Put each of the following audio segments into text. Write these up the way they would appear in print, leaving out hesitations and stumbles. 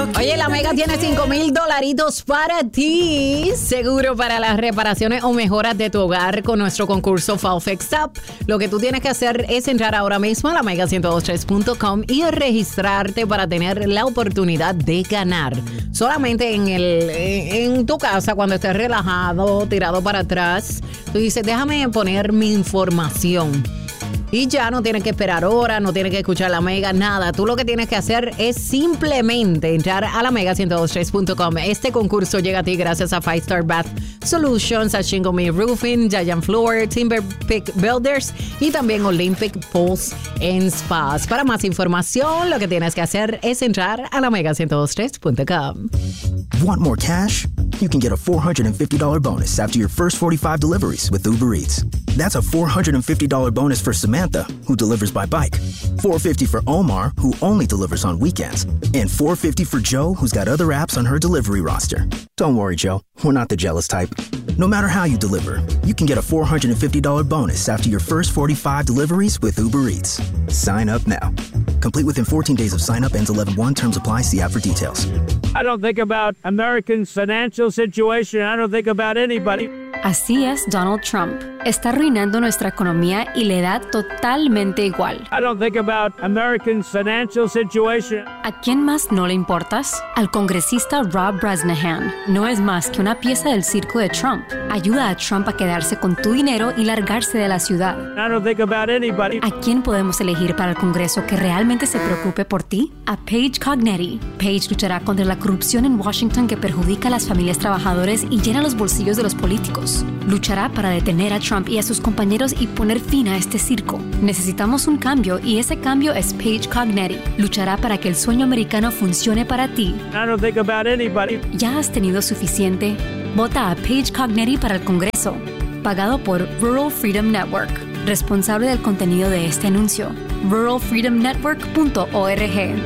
Oye, la Mega tiene $5,000 para ti. Seguro para las reparaciones o mejoras de tu hogar con nuestro concurso Fall Fixed Up. Lo que tú tienes que hacer es entrar ahora mismo a la mega1023.com y registrarte para tener la oportunidad de ganar. Solamente en tu casa, cuando estés relajado, tirado para atrás, tú dices, déjame poner mi información. Y ya no tienes que esperar horas, no tienes que escuchar la Mega, nada. Tú lo que tienes que hacer es simplemente entrar a la mega1023.com. Este concurso llega a ti gracias a 5 Star Bath Solutions, a Shingle Me Roofing, Giant Floor, Timber Peak Builders y también Olympic Pools and Spas. Para más información, lo que tienes que hacer es entrar a la mega1023.com. Want more cash? You can get a $450 bonus after your first 45 deliveries with Uber Eats. That's a $450 bonus for Samantha, who delivers by bike. $450 for Omar, who only delivers on weekends. And $450 for Joe, who's got other apps on her delivery roster. Don't worry, Joe. We're not the jealous type. No matter how you deliver, you can get a $450 bonus after your first 45 deliveries with Uber Eats. Sign up now. Complete within 14 days of sign up. Ends 11/1. Terms apply. See app for details. I don't think about Americans' financial situation. I don't think about anybody. Así es Donald Trump. Está arruinando nuestra economía y le da totalmente igual. I don't think about Americans' financial situation. ¿A quién más no le importas? Al congresista Rob Brasnahan. No es más que una pieza del circo de Trump. Ayuda a Trump a quedarse con tu dinero y largarse de la ciudad. I don't think about anybody. ¿A quién podemos elegir para el Congreso que realmente se preocupe por ti? A Paige Cognetti. Paige luchará contra la corrupción en Washington que perjudica a las familias trabajadoras y llena los bolsillos de los políticos. Luchará para detener a Trump y a sus compañeros y poner fin a este circo. Necesitamos un cambio y ese cambio es Paige Cognetti. Luchará para que el sueño americano funcione para ti. I don't think about anybody. ¿Ya has tenido suficiente? Vota a Paige Cognetti para el Congreso. Pagado por Rural Freedom Network. Responsable del contenido de este anuncio. ruralfreedomnetwork.org.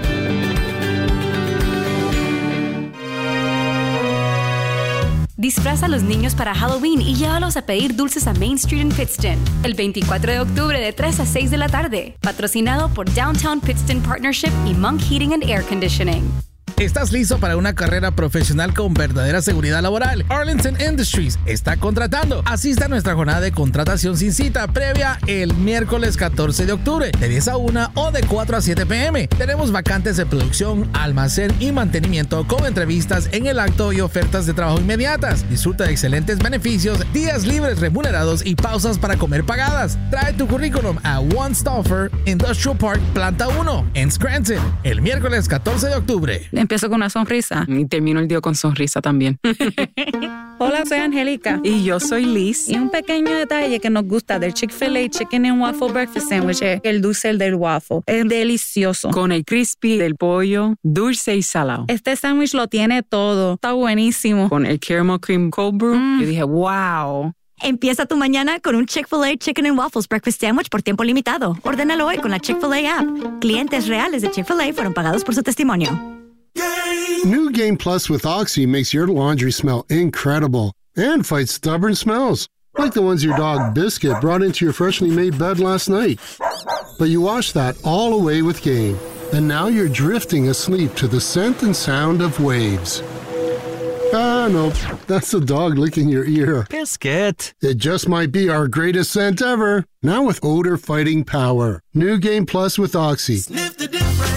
Disfraza a los niños para Halloween y llévalos a pedir dulces a Main Street en Pittston. El 24 de octubre de 3 a 6 de la tarde. Patrocinado por Downtown Pittston Partnership y Monk Heating and Air Conditioning. ¿Estás listo para una carrera profesional con verdadera seguridad laboral? Arlington Industries está contratando. Asista a nuestra jornada de contratación sin cita previa el miércoles 14 de octubre, de 10 a 1 o de 4 a 7 p.m. Tenemos vacantes de producción, almacén y mantenimiento con entrevistas en el acto y ofertas de trabajo inmediatas. Disfruta de excelentes beneficios, días libres remunerados y pausas para comer pagadas. Trae tu currículum a One Stauffer Industrial Park, Planta 1, en Scranton, el miércoles 14 de octubre. Empiezo con una sonrisa y termino el día con sonrisa también. Hola, soy Angélica. Y yo soy Liz. Y un pequeño detalle que nos gusta del Chick-fil-A Chicken and Waffle Breakfast Sandwich es el dulce del waffle. Es delicioso. Con el crispy del pollo, dulce y salado. Este sándwich lo tiene todo. Está buenísimo. Con el caramel cream cold brew, yo dije, wow. Empieza tu mañana con un Chick-fil-A Chicken and Waffles Breakfast Sandwich por tiempo limitado. Ordénalo hoy con la Chick-fil-A app. Clientes reales de Chick-fil-A fueron pagados por su testimonio. New Game Plus with Oxy makes your laundry smell incredible and fights stubborn smells, like the ones your dog Biscuit brought into your freshly made bed last night. But you wash that all away with Game, and now you're drifting asleep to the scent and sound of waves. Ah, no, that's the dog licking your ear. Biscuit. It just might be our greatest scent ever, now with odor-fighting power. New Game Plus with Oxy. Sniff the difference.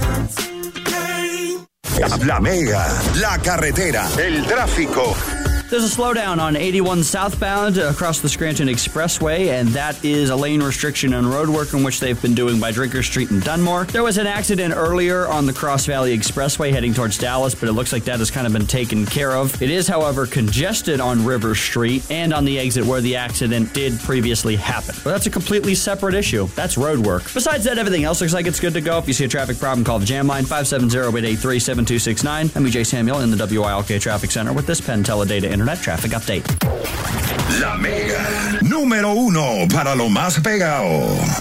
La Mega, la carretera, el tráfico. There's a slowdown on 81 southbound across the Scranton Expressway, and that is a lane restriction and road work in which they've been doing by Drinker Street and Dunmore. There was an accident earlier on the Cross Valley Expressway heading towards Dallas, but it looks like that has kind of been taken care of. It is, however, congested on River Street and on the exit where the accident did previously happen. But that's a completely separate issue. That's road work. Besides that, everything else looks like it's good to go. If you see a traffic problem, call the Jam Line 570-883-7269. I'm EJ Samuel in the WILK Traffic Center with this Penn Teledata Internet Traffic Update. La Mega, número 1 para lo más pegado.